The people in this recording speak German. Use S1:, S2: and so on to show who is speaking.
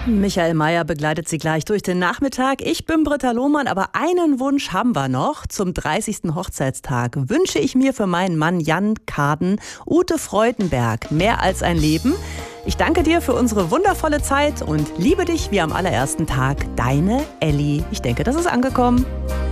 S1: Michael Mayer begleitet Sie gleich durch den Nachmittag. Ich bin Britta Lohmann, aber einen Wunsch haben wir noch. Zum 30. Hochzeitstag wünsche ich mir für meinen Mann Jan Kaden Ute Freudenberg mehr als ein Leben. Ich danke dir für unsere wundervolle Zeit und liebe dich wie am allerersten Tag. Deine Elli. Ich denke, das ist angekommen.